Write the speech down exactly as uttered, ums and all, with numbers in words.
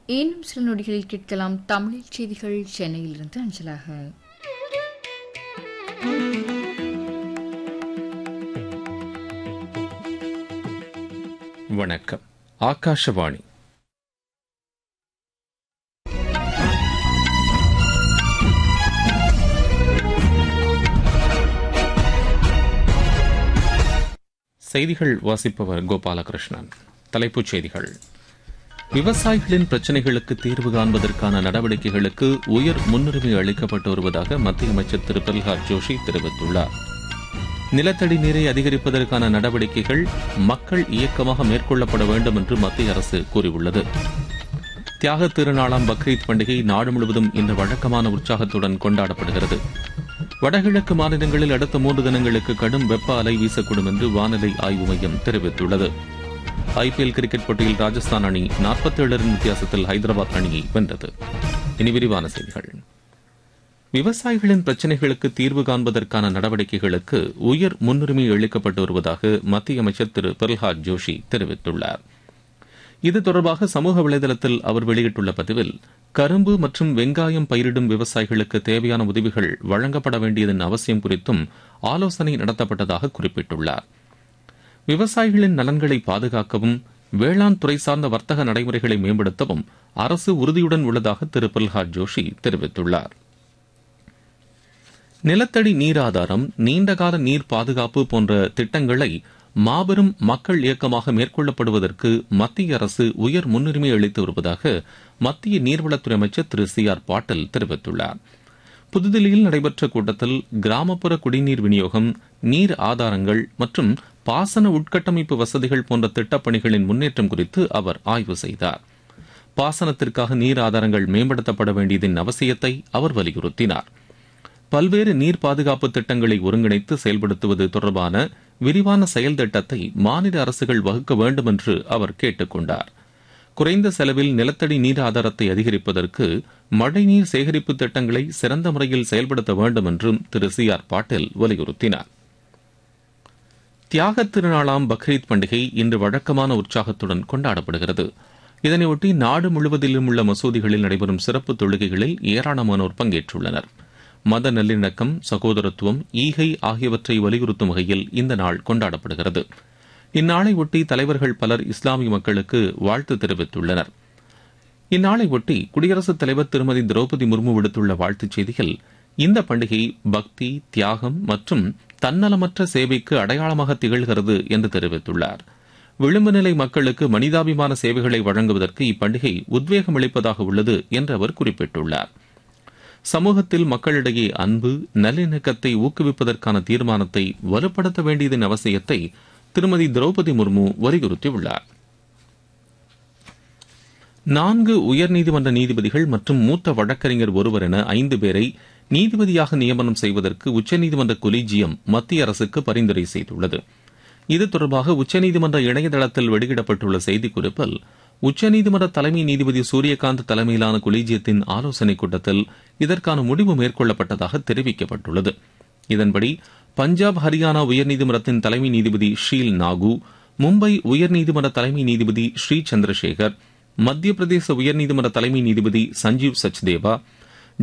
இன்னும் சில நொடிகளில் கேட்கலாம் தமிழ் செய்திகள் சென்னையிலிருந்து அஞ்சலாக. வணக்கம். ஆகாஷவாணி. செய்திகள் வாசிப்பவர் கோபாலகிருஷ்ணன். தலைப்புச் செய்திகள். விவசாயிகளின் பிரச்சினைகளுக்கு தீர்வு காண்பதற்கான நடவடிக்கைகளுக்கு உயர் முன்னுரிமை அளிக்கப்பட்டு வருவதாக மத்திய அமைச்சர் திரு பிரல்ஹாத் ஜோஷி தெரிவித்துள்ளார். நிலத்தடி நீரை அதிகரிப்பதற்கான நடவடிக்கைகள் மக்கள் இயக்கமாக மேற்கொள்ளப்பட வேண்டும் என்று மத்திய அரசு கூறியுள்ளது. தியாக திருநாளாம் பக்ரீத் பண்டிகை நாடு முழுவதும் இன்று வழக்கமான உற்சாகத்துடன் கொண்டாடப்படுகிறது. வடகிழக்கு மாநிலங்களில் அடுத்த மூன்று தினங்களுக்கு கடும் வெப்ப அலை வீசக்கூடும் என்று வானிலை ஆய்வு மையம் தெரிவித்துள்ளது. ஐபிஎல் கிரிக்கெட் போட்டியில் ராஜஸ்தான் அணி நாற்பத்தி ஏழு ரன் வித்தியாசத்தில் ஹைதராபாத் அணியை வென்றது. இனி விரிவான செய்திகள். விவசாயிகளின் பிரச்சினைகளுக்கு தீர்வு காண்பதற்கான நடவடிக்கைகளுக்கு உயர் முன்னுரிமை அளிக்கப்பட்டு வருவதாக மத்திய அமைச்சர் திரு பிரல்ஹாத் ஜோஷி தெரிவித்துள்ளார். இது தொடர்பாக சமூக வலைதளத்தில் அவர் வெளியிட்டுள்ள பதிவில், கரும்பு மற்றும் வெங்காயம் பயிரிடும் விவசாயிகளுக்கு தேவையான உதவிகள் வழங்கப்பட வேண்டியதன் அவசியம் குறித்தும் ஆலோசனை நடத்தப்பட்டதாக குறிப்பிட்டுள்ளார். விவசாயிகளின் நலன்களை பாதுகாக்கவும் வேளாண் துறை சார்ந்த வர்த்தக நடைமுறைகளை மேம்படுத்தவும் அரசு உறுதியுடன் உள்ளதாக திரு பிரல்ஹாத் ஜோஷி தெரிவித்துள்ளார். நிலத்தடி நீர் ஆதாரம், நீண்டகால நீர் பாதுகாப்பு போன்ற திட்டங்களை மாபெரும் மக்கள் இயக்கமாக மேற்கொள்ளப்படுவதற்கு மத்திய அரசு உயர் முன்னுரிமை அளித்து வருவதாக மத்திய நீர்வளத்துறை அமைச்சர் திரு சி ஆர் பாட்டீல் தெரிவித்துள்ளார். புதுதில்லியில் நடைபெற்ற கூட்டத்தில் கிராமப்புற குடிநீர் விநியோகம், நீர் ஆதாரங்கள் மற்றும் பாசன உட்கட்டமைப்பு வசதிகள் போன்ற திட்டப்பணிகளின் முன்னேற்றம் குறித்து அவர் ஆய்வு செய்தார். பாசனத்திற்காக நீர் ஆதாரங்கள் மேம்படுத்தப்பட வேண்டியதன் அவசியத்தை அவர் வலியுறுத்தினார். பல்வேறு நீர் பாதுகாப்பு திட்டங்களை ஒருங்கிணைத்து செயல்படுத்துவது தொடர்பான விரிவான செயல் திட்டத்தை மாநில அரசுகள் வகுக்க வேண்டும் என்று அவர் கேட்டுக் கொண்டார். குறைந்த செலவில் நிலத்தடி நீர் ஆதாரத்தை அதிகரிப்பதற்கு மழைநீர் சேகரிப்பு திட்டங்களை சிறந்த முறையில் செயல்படுத்த வேண்டும் என்றும் திரு சி ஆர் பாட்டீல் வலியுறுத்தினார். தியாக திருநாளாம் பக்ரீத் பண்டிகை இன்று வழக்கமான உற்சாகத்துடன் கொண்டாடப்படுகிறது. இதனையொட்டி நாடு முழுவதிலும் உள்ள மசூதிகளில் நடைபெறும் சிறப்பு தொழுகைகளில் ஏராளமானோர் பங்கேற்றுள்ளனர். மத நல்லிணக்கம், சகோதரத்துவம், ஈகை ஆகியவற்றை வலியுறுத்தும் வகையில் இந்த நாள் கொண்டாடப்படுகிறது. இந்நாளை ஒட்டி தலைவர்கள் பலர் இஸ்லாமிய மக்களுக்கு வாழ்த்து தெரிவித்துள்ளனர். இந்நாளை ஒட்டி குடியரசுத் தலைவர் திருமதி திரௌபதி முர்மு விடுத்துள்ள வாழ்த்துச் செய்தியில், இந்த பண்டிகை பக்தி, தியாகம் மற்றும் தன்னலமற்ற சேவைக்கு அடையாளமாக திகழ்கிறது என்று தெரிவித்துள்ளார். விளிம்பு நிலை மக்களுக்கு மனிதாபிமான சேவைகளை வழங்குவதற்கு இப்பண்டிகை உத்வேகம் அளிப்பதாக உள்ளது என்று அவர் குறிப்பிட்டுள்ளார். சமூகத்தில் மக்களிடையே அன்பு, நல்லிணக்கத்தை ஊக்குவிப்பதற்கான தீர்மானத்தை வலுப்படுத்த வேண்டியதன் அவசியத்தை திருமதி திரௌபதி முர்மு வலியுறுத்தியுள்ளார். நான்கு உயர்நீதிமன்ற நீதிபதிகள் மற்றும் மூத்த வழக்கறிஞர் ஒருவர் என ஐந்து பேரை நீதிபதியாக நியமனம் செய்வதற்கு உச்சநீதிமன்ற கொலீஜியம் மத்திய அரசுக்கு பரிந்துரை செய்துள்ளது. இது தொடர்பாக உச்சநீதிமன்ற இணையதளத்தில் வெளியிடப்பட்டுள்ள செய்திக்குறிப்பில், உச்சநீதிமன்ற தலைமை நீதிபதி சூரியகாந்த் தலைமையிலான கொலீஜியத்தின் ஆலோசனைக் கூட்டத்தில் இதற்கான முடிவு மேற்கொள்ளப்பட்டதாக தெரிவிக்கப்பட்டுள்ளது. இதன்படி பஞ்சாப், ஹரியானா உயர்நீதிமன்றத்தின் தலைமை நீதிபதி ஷீல் நாகு, மும்பை உயர்நீதிமன்ற தலைமை நீதிபதி ஸ்ரீ சந்திரசேகர், மத்திய பிரதேச உயர்நீதிமன்ற தலைமை நீதிபதி சஞ்சீவ் சச்தேவா,